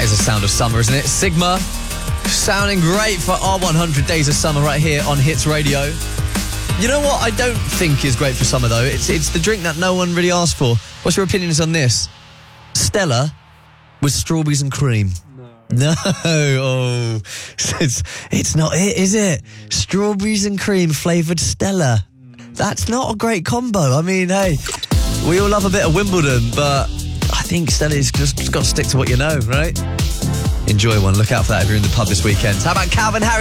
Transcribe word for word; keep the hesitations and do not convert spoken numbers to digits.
is the sound of summer, isn't it? Sigma, sounding great for our one hundred Days of Summer right here on Hits Radio. You know what I don't think is great for summer, though? It's it's the drink that no one really asked for. What's your opinions on this? Stella with strawberries and cream. No, oh, it's, it's not it, is it? Strawberries and cream flavoured Stella. That's not a great combo. I mean, hey, we all love a bit of Wimbledon, but I think Stella's just got to stick to what you know, right? Enjoy one. Look out for that if you're in the pub this weekend. How about Calvin Harris?